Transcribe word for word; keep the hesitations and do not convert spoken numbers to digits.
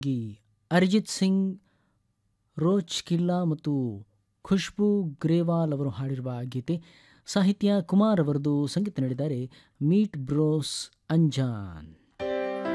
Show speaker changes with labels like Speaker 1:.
Speaker 1: ಗಿ ಅರಿಜಿತ್ ಸಿಂಗ್, ರೋಚ್ ಕಿಲ್ಲಾ ಮತ್ತು ಖುಷ್ಬೂ ಗ್ರೇವಾಲ್ ಅವರು ಹಾಡಿರುವ ಗೀತೆ. ಸಾಹಿತ್ಯ ಕುಮಾರ್ ಅವರದು, ಸಂಗೀತ ನೀಡಿದ್ದಾರೆ ಮೀಟ್ ಬ್ರೋಸ್ ಅಂಜಾನ್.